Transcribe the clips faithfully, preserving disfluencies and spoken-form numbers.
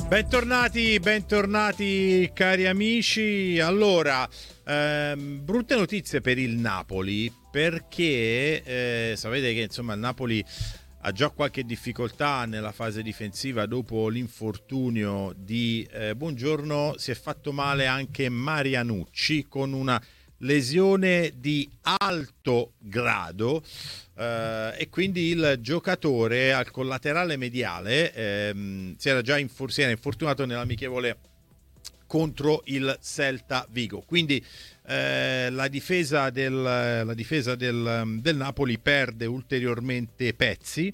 Bentornati, bentornati cari amici. Allora, ehm, brutte notizie per il Napoli, perché eh, sapete che insomma il Napoli ha già qualche difficoltà nella fase difensiva dopo l'infortunio di eh, Buongiorno. Si è fatto male anche Marianucci con una lesione di alto grado. Uh, e quindi il giocatore al collaterale mediale ehm, si era già infor- si era infortunato nell'amichevole contro il Celta Vigo. Quindi eh, la difesa, del, la difesa del, del Napoli perde ulteriormente pezzi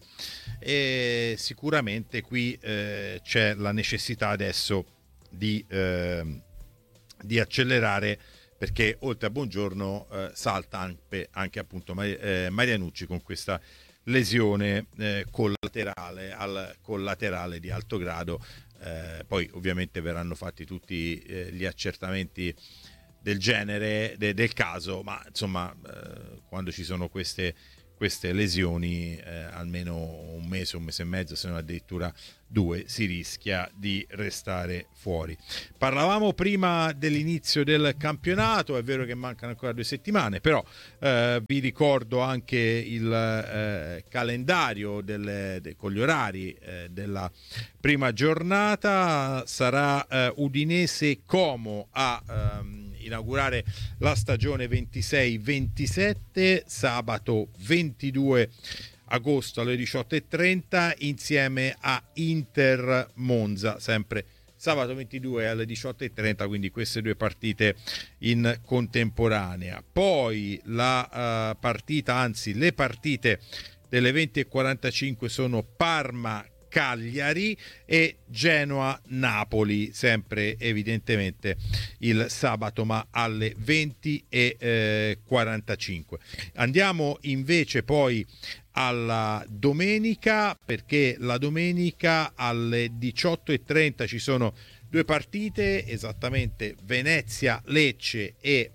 e sicuramente qui eh, c'è la necessità adesso di, eh, di accelerare, perché oltre a Buongiorno eh, salta anche, anche appunto Mar- eh, Marianucci con questa lesione eh, collaterale al collaterale di alto grado. Eh, poi ovviamente verranno fatti tutti eh, gli accertamenti del genere, de- del caso, ma insomma eh, quando ci sono queste queste lesioni eh, almeno un mese, un mese e mezzo, se non addirittura due, si rischia di restare fuori. Parlavamo prima dell'inizio del campionato, è vero che mancano ancora due settimane, però eh, vi ricordo anche il eh, calendario delle, de, con gli orari eh, della prima giornata. Sarà eh, Udinese Como a ehm, inaugurare la stagione ventisei ventisette, sabato ventidue agosto alle diciotto e trenta, insieme a Inter Monza, sempre sabato ventidue alle diciotto e trenta, quindi queste due partite in contemporanea. Poi la uh, partita, anzi le partite delle venti e quarantacinque sono Parma Cagliari e Genoa-Napoli, sempre evidentemente il sabato, ma alle venti e quarantacinque. Andiamo invece poi alla domenica, perché la domenica alle diciotto e trenta ci sono due partite, esattamente Venezia-Lecce e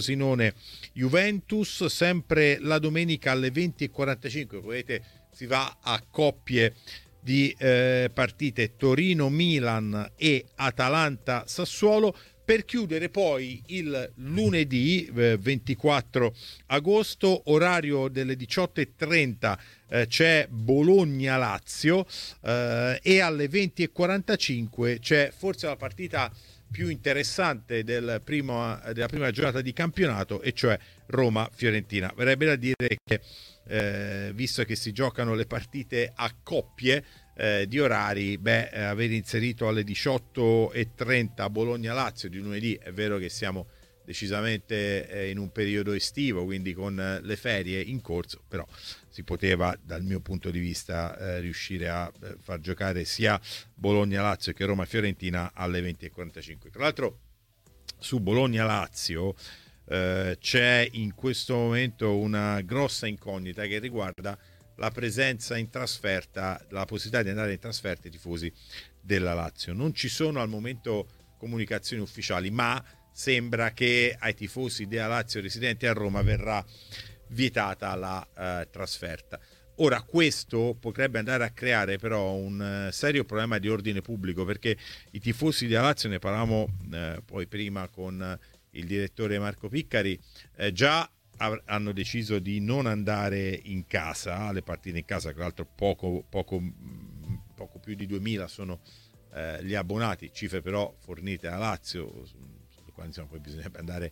Frosinone-Juventus. Sempre la domenica alle venti e quarantacinque, vedete, si va a coppie di eh, partite Torino-Milan e Atalanta-Sassuolo, per chiudere poi il lunedì eh, ventiquattro agosto, orario delle diciotto e trenta, eh, c'è Bologna-Lazio eh, e alle venti e quarantacinque c'è forse la partita più interessante del primo, della prima giornata di campionato, e cioè Roma-Fiorentina. Verrebbe da dire che Eh, visto che si giocano le partite a coppie eh, di orari, beh, eh, aver inserito alle diciotto e trenta Bologna-Lazio di lunedì, è vero che siamo decisamente eh, in un periodo estivo, quindi con eh, le ferie in corso, però si poteva dal mio punto di vista eh, riuscire a eh, far giocare sia Bologna-Lazio che Roma-Fiorentina alle venti e quarantacinque. Tra l'altro su Bologna-Lazio Uh, c'è in questo momento una grossa incognita che riguarda la presenza in trasferta, la possibilità di andare in trasferta ai tifosi della Lazio. Non ci sono al momento comunicazioni ufficiali, ma sembra che ai tifosi della Lazio residenti a Roma verrà vietata la uh, trasferta. Ora, questo potrebbe andare a creare però un uh, serio problema di ordine pubblico, perché i tifosi della Lazio, ne parlavamo uh, poi prima con uh, il direttore Marco Piccari, eh, già av- hanno deciso di non andare in casa, le partite in casa, tra l'altro poco, poco, poco più di duemila sono eh, gli abbonati, cifre però fornite a Lazio, sulle quali insomma, poi bisognerebbe andare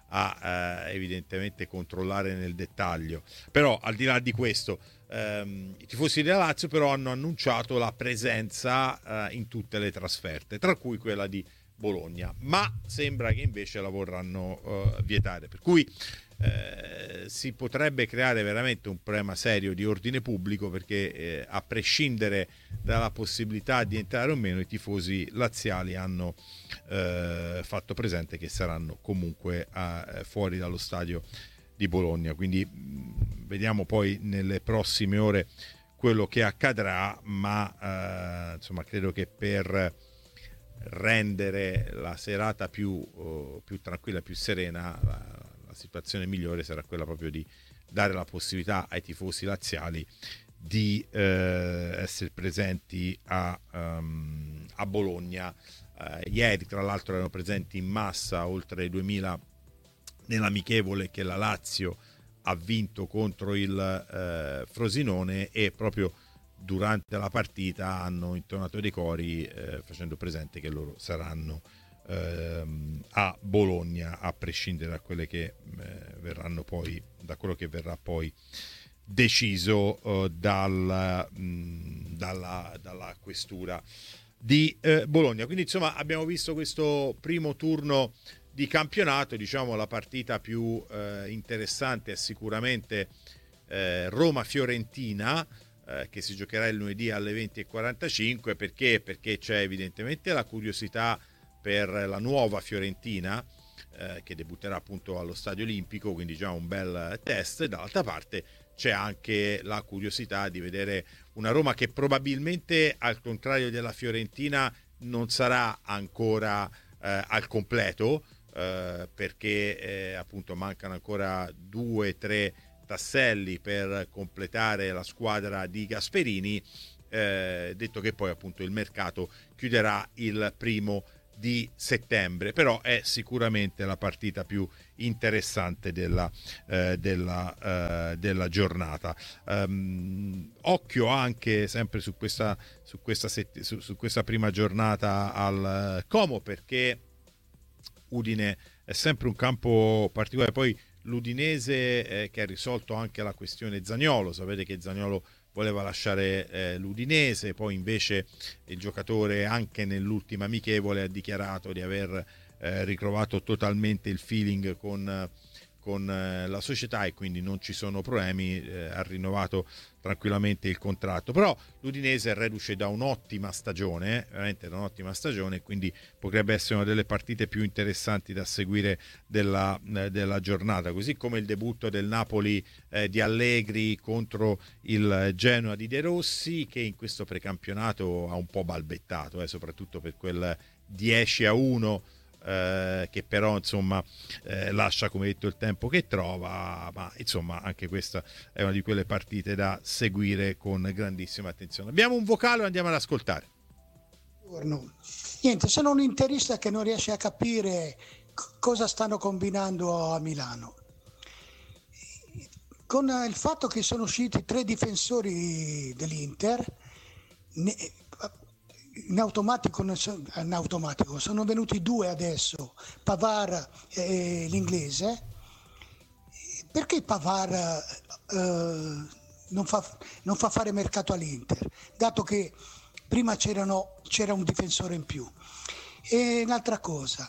a eh, evidentemente controllare nel dettaglio. Però al di là di questo, ehm, i tifosi della Lazio però hanno annunciato la presenza eh, in tutte le trasferte, tra cui quella di Bologna, ma sembra che invece la vorranno uh, vietare, per cui eh, si potrebbe creare veramente un problema serio di ordine pubblico, perché eh, a prescindere dalla possibilità di entrare o meno, i tifosi laziali hanno eh, fatto presente che saranno comunque a, fuori dallo stadio di Bologna, quindi mh, vediamo poi nelle prossime ore quello che accadrà, ma eh, insomma credo che per rendere la serata più, uh, più tranquilla, più serena, la, la situazione migliore sarà quella proprio di dare la possibilità ai tifosi laziali di eh, essere presenti a, um, a Bologna. Eh, ieri tra l'altro erano presenti in massa oltre duemila nell'amichevole che la Lazio ha vinto contro il eh, Frosinone, e proprio durante la partita hanno intonato dei cori eh, facendo presente che loro saranno ehm, a Bologna, a prescindere da quelle che eh, verranno poi, da quello che verrà poi deciso eh, dal, mh, dalla, dalla questura di eh, Bologna. Quindi insomma abbiamo visto questo primo turno di campionato. Diciamo la partita più eh, interessante è sicuramente eh, Roma-Fiorentina, eh, che si giocherà il lunedì alle venti e quarantacinque. Perché? Perché c'è evidentemente la curiosità per la nuova Fiorentina, eh, che debutterà appunto allo Stadio Olimpico, quindi già un bel test. E dall'altra parte c'è anche la curiosità di vedere una Roma che probabilmente, al contrario della Fiorentina, non sarà ancora eh, al completo, eh, perché eh, appunto mancano ancora due tre tasselli per completare la squadra di Gasperini, eh, detto che poi appunto il mercato chiuderà il primo di settembre. Però è sicuramente la partita più interessante della, eh, della, eh, della giornata. Um, occhio anche sempre su questa, su, questa set- su, su questa prima giornata al Como, perché Udine è sempre un campo particolare. Poi l'Udinese eh, che ha risolto anche la questione Zaniolo, sapete che Zaniolo voleva lasciare eh, l'Udinese, poi invece il giocatore anche nell'ultima amichevole ha dichiarato di aver eh, ritrovato totalmente il feeling con, con eh, la società, e quindi non ci sono problemi, eh, ha rinnovato tranquillamente il contratto. Però l'Udinese è reduce da un'ottima stagione, veramente da un'ottima stagione, quindi potrebbe essere una delle partite più interessanti da seguire della, eh, della giornata, così come il debutto del Napoli eh, di Allegri contro il Genoa di De Rossi, che in questo precampionato ha un po' balbettato, eh, soprattutto per quel dieci a uno Eh, che però insomma eh, lascia, come detto, il tempo che trova. Ma insomma anche questa è una di quelle partite da seguire con grandissima attenzione. Abbiamo un vocale, lo andiamo ad ascoltare. Buongiorno. Niente, sono un interista che non riesce a capire c- cosa stanno combinando a Milano. Con il fatto che sono usciti tre difensori dell'Inter, ne- in automatico, non so- in automatico sono venuti due adesso, Pavard e l'inglese. Perché Pavard eh, non fa, non fa fare mercato all'Inter, dato che prima c'erano, c'era un difensore in più? E un'altra cosa,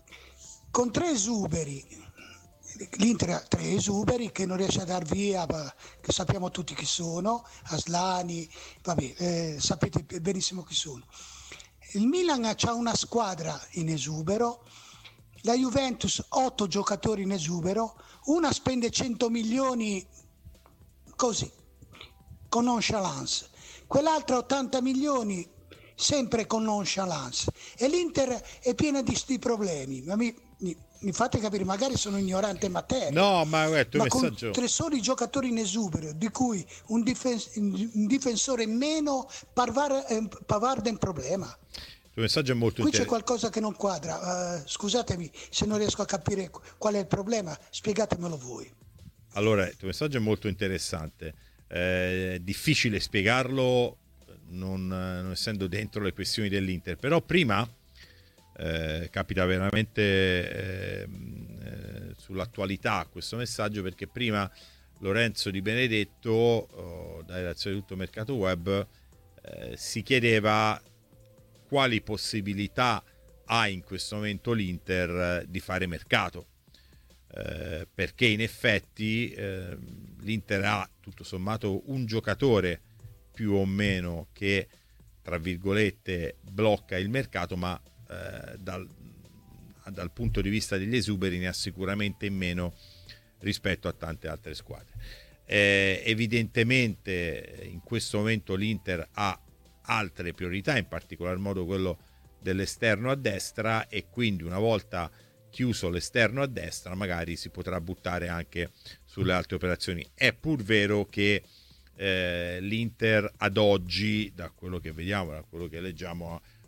con tre esuberi, l'Inter ha tre esuberi che non riesce a dar via, che sappiamo tutti chi sono, Aslani, vabbè, eh, sapete benissimo chi sono. Il Milan ha una squadra in esubero, la Juventus otto giocatori in esubero, una spende cento milioni così, con nonchalance, quell'altra ottanta milioni sempre con nonchalance, e l'Inter è piena di sti problemi. Ma mi, mi, mi fate capire, magari sono ignorante in materia, No, ma guarda, tuo ma messaggio... con tre soli giocatori in esubero, di cui un, difens- un difensore in meno, Pavard è, Pavard è un problema. Il tuo messaggio è molto Qui c'è interessante. qualcosa che non quadra, uh, scusatemi se non riesco a capire qual è il problema, spiegatemelo voi. Allora, il tuo messaggio è molto interessante, è difficile spiegarlo non, non essendo dentro le questioni dell'Inter, però prima eh, capita veramente eh, eh, sull'attualità questo messaggio, perché prima Lorenzo Di Benedetto, oh, da redazione di Tutto Mercato Web, eh, si chiedeva quali possibilità ha in questo momento l'Inter di fare mercato. Eh, perché in effetti eh, l'Inter ha tutto sommato un giocatore più o meno che, tra virgolette, blocca il mercato, ma eh, dal, dal punto di vista degli esuberi ne ha sicuramente in meno rispetto a tante altre squadre. Eh, evidentemente in questo momento l'Inter ha altre priorità, in particolar modo quello dell'esterno a destra, e quindi una volta chiuso l'esterno a destra magari si potrà buttare anche sulle altre operazioni. È pur vero che eh, l'Inter ad oggi, da quello che vediamo, da quello che leggiamo, ha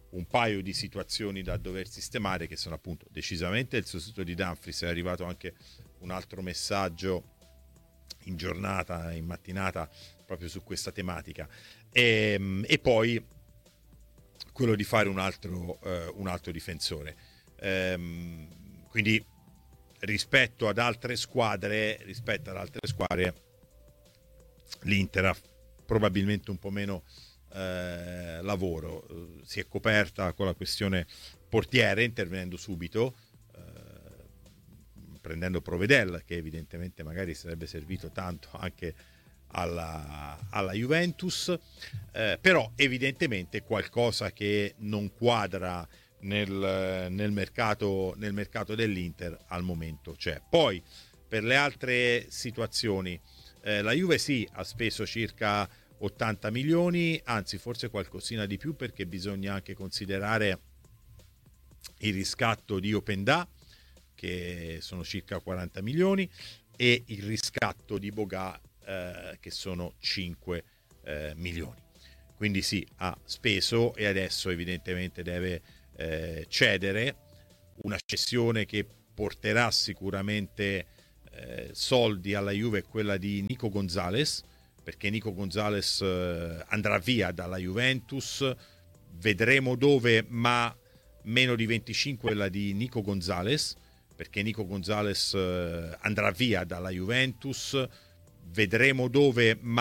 un paio di situazioni da dover sistemare, che sono appunto decisamente il sostituto di Dumfries. È arrivato anche un altro messaggio in giornata, in mattinata, proprio su questa tematica, e, e poi quello di fare un altro, eh, un altro difensore. Ehm, quindi rispetto ad altre squadre, rispetto ad altre squadre, l'Inter ha probabilmente un po' meno eh, lavoro. Eh, si è coperta con la questione portiere, intervenendo subito, prendendo Provedel, che evidentemente magari sarebbe servito tanto anche alla, alla Juventus, eh, però evidentemente qualcosa che non quadra nel, nel, mercato, nel mercato dell'Inter al momento c'è. Poi per le altre situazioni, eh, la Juve sì, ha speso circa ottanta milioni, anzi forse qualcosina di più, perché bisogna anche considerare il riscatto di Openda, che sono circa quaranta milioni, e il riscatto di Boga, eh, che sono cinque eh, milioni. Quindi sì, ha speso e adesso evidentemente deve eh, cedere. Una cessione che porterà sicuramente eh, soldi alla Juve è quella di Nico Gonzalez, perché Nico Gonzalez eh, andrà via dalla Juventus, vedremo dove, ma meno di venticinque quella di Nico Gonzalez, perché Nico Gonzalez eh, andrà via dalla Juventus, vedremo dove, ma